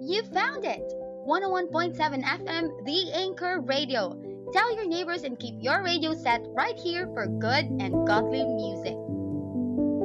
You found it! 101.7 FM, The Anchor Radio. Tell your neighbors and keep your radio set right here for good and godly music.